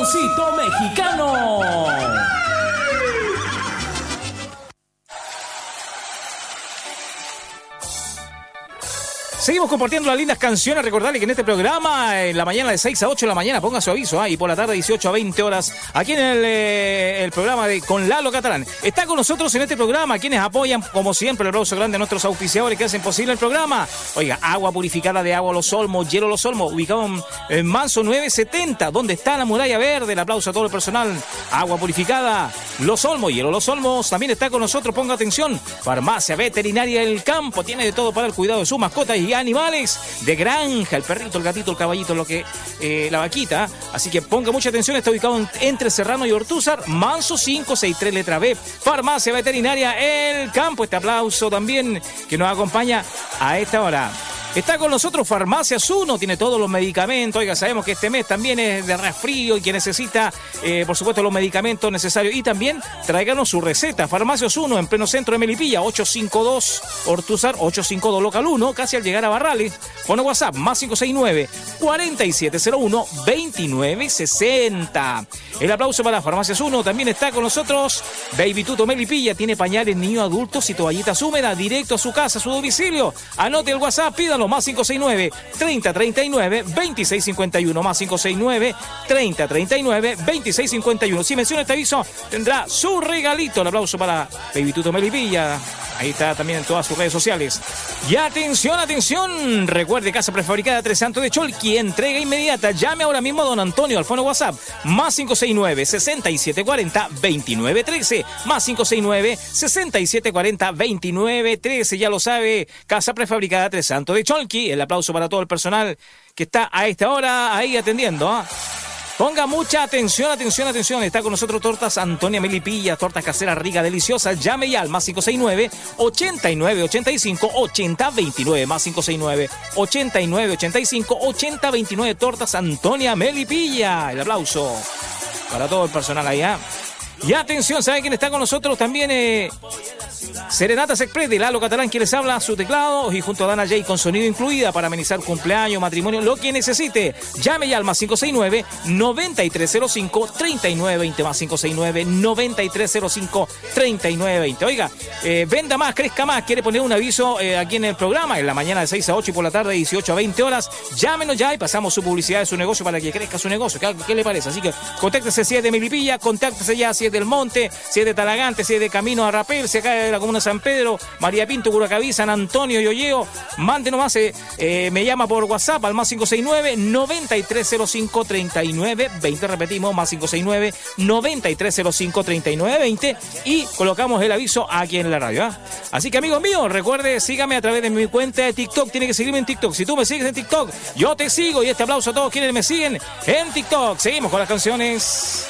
Ratoncito Mexicano. Seguimos compartiendo las lindas canciones. Recordarle que en este programa, en la mañana de 6 a 8 de la mañana, ponga su aviso, y por la tarde 18 a 20 horas, aquí en el programa de Con Lalo Catalán. Está con nosotros en este programa quienes apoyan, como siempre, el aplauso grande a nuestros auspiciadores que hacen posible el programa. Oiga, agua purificada de Agua Los Olmos, Hielo Los Olmos, ubicado en Manso 970, donde está la Muralla Verde. El aplauso a todo el personal. Agua purificada, Los Olmos, Hielo Los Olmos. También está con nosotros, ponga atención, Farmacia Veterinaria del Campo. Tiene de todo para el cuidado de sus mascotas y animales de granja, el perrito, el gatito, el caballito, la vaquita. Así que ponga mucha atención, está ubicado entre Serrano y Ortúzar, Manso 563, letra B, Farmacia Veterinaria El Campo. Este aplauso también que nos acompaña a esta hora. Está con nosotros Farmacias Uno, tiene todos los medicamentos. Oiga, sabemos que este mes también es de resfrío y que necesita, por supuesto, los medicamentos necesarios. Y también tráiganos su receta. Farmacias Uno, en pleno centro de Melipilla, 852 Ortúzar, 852 Local 1, casi al llegar a Barrales. Fono WhatsApp, más 569-4701-2960. El aplauso para Farmacias Uno. También está con nosotros Baby Tuto Melipilla, tiene pañales niños, adultos y toallitas húmedas, directo a su casa, a su domicilio. Anote el WhatsApp, pídalo. Más 569-3039-2651. Más 569-3039-2651. Si menciona este aviso, tendrá su regalito. El aplauso para Baby Tuto Melipilla. Ahí está también en todas sus redes sociales. Y atención, atención. Recuerde, Casa Prefabricada Tres Santos de Cholqui. Entrega inmediata. Llame ahora mismo a don Antonio al fono WhatsApp. Más 569-6740-2913. Más 569-6740-2913. Ya lo sabe, Casa Prefabricada Tres Santos de Cholqui. El aplauso para todo el personal que está a esta hora ahí atendiendo. Ponga mucha atención, atención, atención. Está con nosotros Tortas Antonia Melipilla, tortas caseras ricas, deliciosas. Llame ya al más 569-8985-8029. Más 569-8985-8029. Tortas Antonia Melipilla. El aplauso para todo el personal allá. Y atención, ¿sabe quién está con nosotros también? Serenatas Express de Lalo Catalán, quien les habla, su teclado, y junto a Dana J con sonido incluida para amenizar cumpleaños, matrimonio, lo que necesite. Llame ya al más 569-9305-3920, más 569-9305-3920. Oiga, venda más, crezca más, quiere poner un aviso aquí en el programa, en la mañana de 6 a 8 y por la tarde de 18 a 20 horas. Llámenos ya y pasamos su publicidad de su negocio para que crezca su negocio. ¿Qué le parece? Así que contáctese si es de Melipilla, contáctese ya si es del Monte, si es de Talagante, si es de Camino a Rapel, si acá de la comuna de San Pedro, María Pinto, Curacaví, San Antonio, Yoyeo. Mande nomás, me llama por WhatsApp al más 569-9305-3920. Repetimos, más 569-9305-3920 y colocamos el aviso aquí en la radio. Así que, amigos míos, recuerde, sígame a través de mi cuenta de TikTok. Tiene que seguirme en TikTok. Si tú me sigues en TikTok, yo te sigo. Y este aplauso a todos quienes me siguen en TikTok. Seguimos con las canciones.